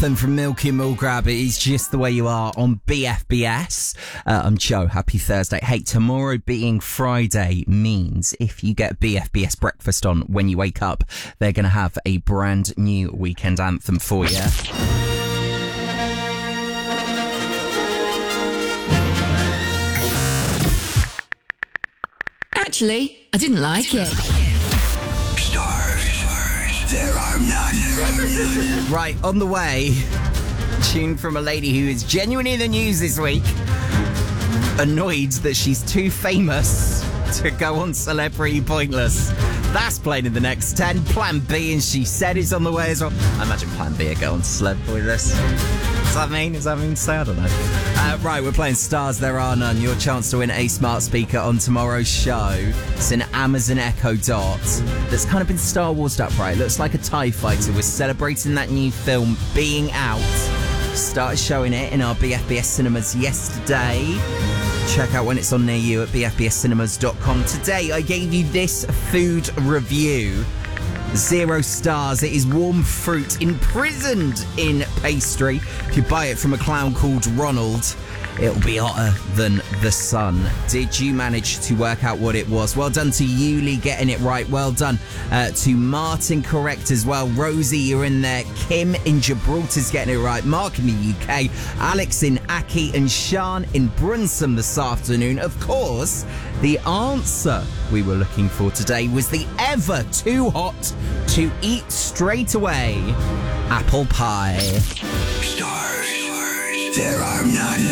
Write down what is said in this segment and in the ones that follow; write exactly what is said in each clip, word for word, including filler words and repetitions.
Then from Milky and Mulgrab, it is Just the Way You Are on B F B S. Uh, I'm Joe. Happy Thursday. Hey, tomorrow being Friday means if you get B F B S breakfast on when you wake up, they're going to have a brand new weekend anthem for you. Actually, I didn't like it. There are none. Right, on the way, tune from a lady who is genuinely in the news this week, annoyed that she's too famous to go on Celebrity Pointless. That's playing in the next ten. Plan B, and she said it's on the way as well. I imagine Plan B, a go on Celebrity Pointless. Does that mean? Does that mean to say? I don't know. Uh, right, we're playing Stars There Are None. Your chance to win a smart speaker on tomorrow's show. It's an Amazon Echo Dot that's kind of been Star Wars'd up, right? It looks like a TIE fighter. We're celebrating that new film being out. Started showing it in our B F B S cinemas yesterday. Check out when it's on near you at b f b s cinemas dot com. Today, I gave you this food review. Zero stars. It is warm fruit imprisoned in pastry. If you buy it from a clown called Ronald, it'll be hotter than the sun. Did you manage to work out what it was? Well done to Yuli getting it right. Well done uh, to Martin, correct as well. Rosie, you're in there. Kim in Gibraltar's getting it right. Mark in the U K. Alex in Aki and Sean in Brunsum this afternoon. Of course, the answer we were looking for today was the ever too hot to eat straight away apple pie. Stars, there are none.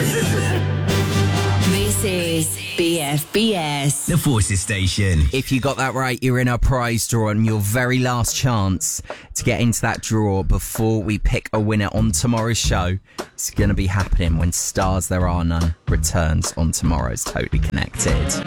This is B F B S. The Forces Station. If you got that right, you're in our prize draw and your very last chance to get into that draw before we pick a winner on tomorrow's show. It's going to be happening when Stars There Are None returns on tomorrow's Totally Connected.